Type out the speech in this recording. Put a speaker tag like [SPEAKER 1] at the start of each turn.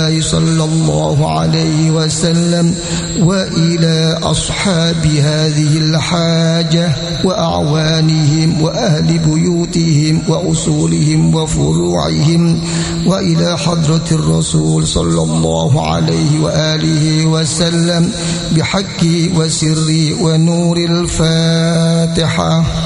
[SPEAKER 1] الله صلى الله عليه وسلم وإلى أصحاب هذه الحاجة وأعوانهم وأهل بيوتهم وأصولهم وفروعهم، وإلى حضرة الرسول صلى الله عليه وآله وسلم بحق وسر ونور الفاتحة.